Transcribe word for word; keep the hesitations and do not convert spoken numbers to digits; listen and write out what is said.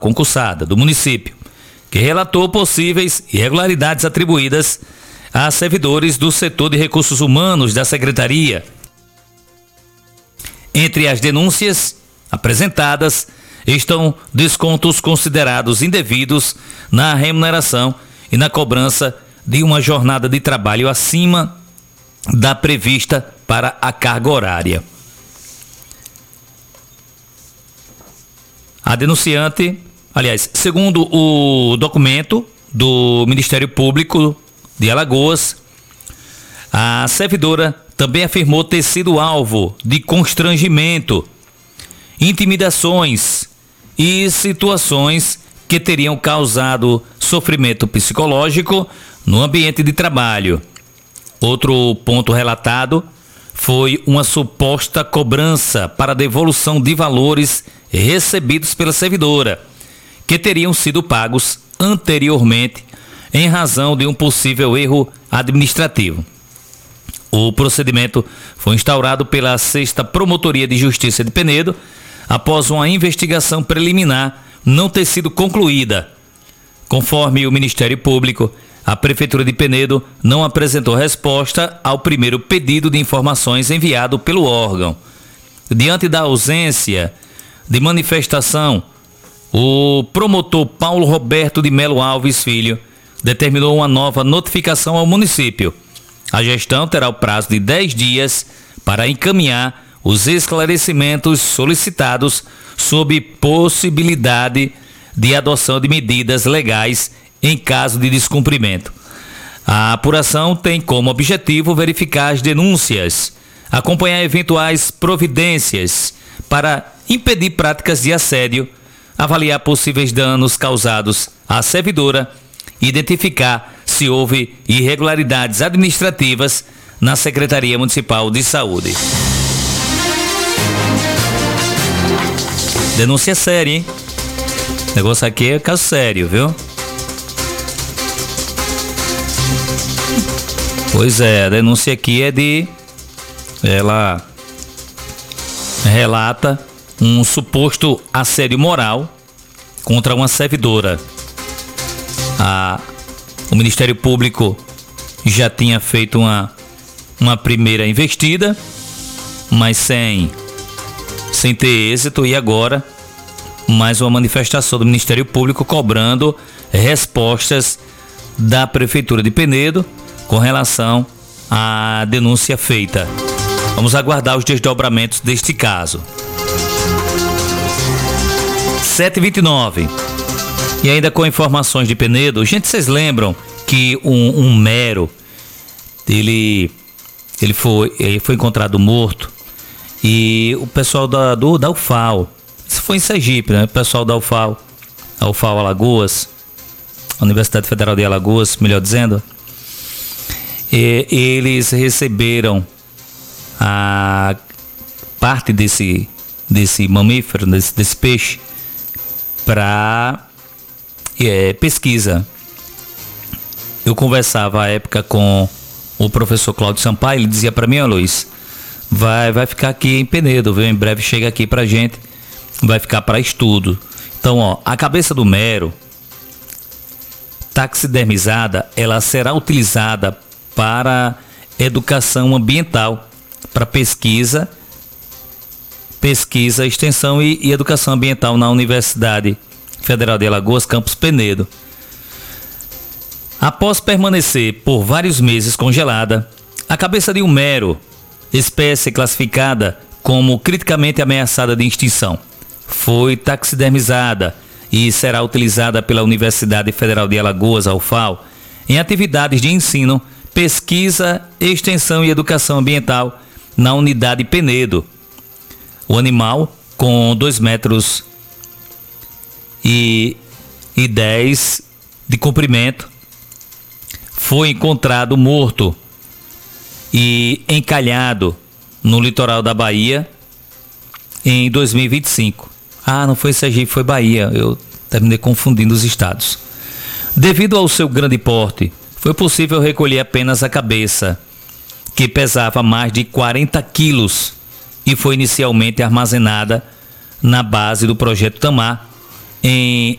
concursada do município, que relatou possíveis irregularidades atribuídas a servidores do setor de recursos humanos da Secretaria. Entre as denúncias apresentadas estão descontos considerados indevidos na remuneração e na cobrança de uma jornada de trabalho acima da prevista para a carga horária. A denunciante, aliás, segundo o documento do Ministério Público de Alagoas, a servidora também afirmou ter sido alvo de constrangimento, intimidações e situações que teriam causado sofrimento psicológico no ambiente de trabalho. Outro ponto relatado foi uma suposta cobrança para devolução de valores recebidos pela servidora, que teriam sido pagos anteriormente em razão de um possível erro administrativo. O procedimento foi instaurado pela sexta Promotoria de Justiça de Penedo após uma investigação preliminar não ter sido concluída. Conforme o Ministério Público, a Prefeitura de Penedo não apresentou resposta ao primeiro pedido de informações enviado pelo órgão. Diante da ausência de manifestação, o promotor Paulo Roberto de Melo Alves Filho determinou uma nova notificação ao município. A gestão terá o prazo de dez dias para encaminhar os esclarecimentos solicitados sob possibilidade de adoção de medidas legais em caso de descumprimento. A apuração tem como objetivo verificar as denúncias, acompanhar eventuais providências para impedir práticas de assédio, avaliar possíveis danos causados à servidora, identificar se houve irregularidades administrativas na Secretaria Municipal de Saúde. Denúncia séria, hein? O negócio aqui é caso sério, viu? Pois é, a denúncia aqui é de... Ela relata um suposto assédio moral contra uma servidora. A, o Ministério Público já tinha feito uma, uma primeira investida, mas sem, sem ter êxito, e agora mais uma manifestação do Ministério Público cobrando respostas da Prefeitura de Penedo com relação à denúncia feita. Vamos aguardar os desdobramentos deste caso. sete e vinte e nove. E ainda com informações de Penedo, gente, vocês lembram que um, um mero, ele, ele, foi, ele foi encontrado morto, e o pessoal da, do, da U F A L, isso foi em Sergipe, né? O pessoal da U F A L, a U F A L Alagoas, a Universidade Federal de Alagoas, melhor dizendo, e, eles receberam a parte desse, desse mamífero, desse, desse peixe, para é, pesquisa. Eu conversava à época com o professor Cláudio Sampaio, ele dizia para mim: ó, Luiz, vai, vai ficar aqui em Penedo, viu? Em breve chega aqui pra gente, vai ficar para estudo. Então, ó, a cabeça do mero taxidermizada, ela será utilizada para educação ambiental, para pesquisa, pesquisa, extensão e, e educação ambiental na Universidade Federal de Alagoas, campus Penedo. Após permanecer por vários meses congelada, a cabeça de um mero, espécie classificada como criticamente ameaçada de extinção, foi taxidermizada e será utilizada pela Universidade Federal de Alagoas, a U F A L, em atividades de ensino, pesquisa, extensão e educação ambiental na unidade Penedo. O animal, com dois metros e, e dez de comprimento, foi encontrado morto e encalhado no litoral da Bahia em dois mil e vinte e cinco. Ah, não foi Sergipe, foi Bahia. Eu terminei confundindo os estados. Devido ao seu grande porte, foi possível recolher apenas a cabeça, que pesava mais de quarenta quilos, e foi inicialmente armazenada na base do Projeto Tamar, em